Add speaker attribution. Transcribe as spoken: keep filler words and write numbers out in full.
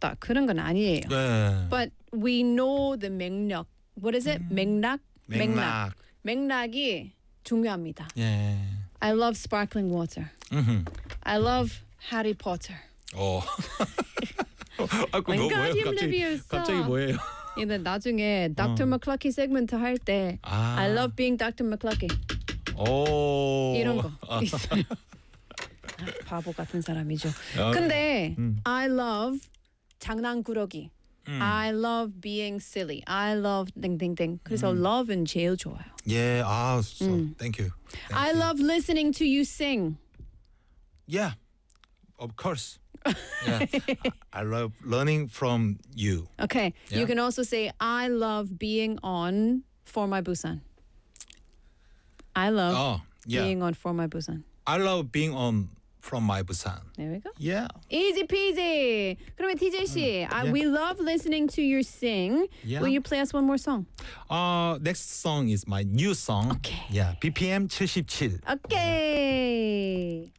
Speaker 1: 어렵다 그런 건 아니에요.
Speaker 2: 네.
Speaker 1: But we know the 맥락. What is it? 맥락?
Speaker 2: 맥락.
Speaker 1: 맥락이 중요합니다.
Speaker 2: 예.
Speaker 1: I love sparkling water.
Speaker 2: 음.
Speaker 1: I love Harry Potter.
Speaker 2: 어. 아, 그 뭐, 뭐예요?
Speaker 1: 웬가지
Speaker 2: 갑자기
Speaker 1: 레비ュ였어.
Speaker 2: 갑자기 뭐예요?
Speaker 1: 근데 나중에 닥터 맥클러키 세그먼트 할 때
Speaker 2: 아.
Speaker 1: I love being 닥터 맥클러키
Speaker 2: 오.
Speaker 1: 이런 거
Speaker 2: 아.
Speaker 1: 있어요. 아, 바보 같은 사람이죠.
Speaker 2: 아,
Speaker 1: 근데
Speaker 2: 음.
Speaker 1: I love 장난꾸러기.
Speaker 2: 음.
Speaker 1: I love being silly. I love 땡땡땡. 그래서
Speaker 2: 음.
Speaker 1: love은 제일 좋아요.
Speaker 2: 예. 아, so,
Speaker 1: 음.
Speaker 2: thank you. Thank
Speaker 1: I
Speaker 2: you.
Speaker 1: love listening to you sing.
Speaker 2: Yeah. Of course. Yeah. I love learning from you.
Speaker 1: Okay.
Speaker 2: Yeah.
Speaker 1: You can also say I love being on For My Busan. I love
Speaker 2: Oh, yeah.
Speaker 1: being on For My Busan.
Speaker 2: I love being on From My Busan.
Speaker 1: There we go.
Speaker 2: Yeah.
Speaker 1: Easy peasy. 그러면 티제이 씨, I,
Speaker 2: yeah.
Speaker 1: we love listening to you sing.
Speaker 2: Yeah.
Speaker 1: Will you play us one more song?
Speaker 2: Uh, next song is my new song.
Speaker 1: Okay.
Speaker 2: Yeah. 비피엠 칠십칠.
Speaker 1: Okay.